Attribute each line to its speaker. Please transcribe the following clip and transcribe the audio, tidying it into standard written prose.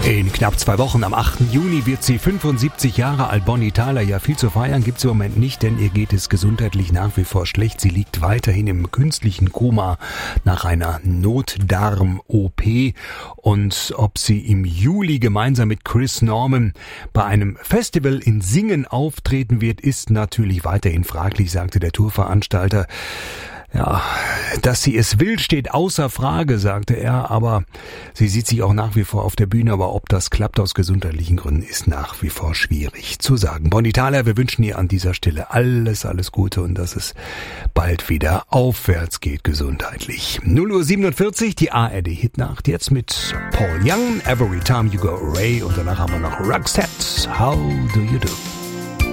Speaker 1: In knapp 2 Wochen, am 8. Juni, wird sie 75 Jahre alt. Bonnie Tyler, ja, viel zu feiern gibt's im Moment nicht, denn ihr geht es gesundheitlich nach wie vor schlecht. Sie liegt weiterhin im künstlichen Koma nach einer Notdarm-OP. Und ob sie im Juli gemeinsam mit Chris Norman bei einem Festival in Singen auftreten wird, ist natürlich weiterhin fraglich, sagte der Tourveranstalter. Ja, dass sie es will, steht außer Frage, sagte er, aber sie sieht sich auch nach wie vor auf der Bühne, aber ob das klappt aus gesundheitlichen Gründen, ist nach wie vor schwierig zu sagen. Bonnie Tyler, wir wünschen ihr an dieser Stelle alles Gute und dass es bald wieder aufwärts geht gesundheitlich. 0:47 Uhr, die ARD-Hitnacht, jetzt mit Paul Young, Every Time You Go Away, und danach haben wir noch Roxette, How Do You Do?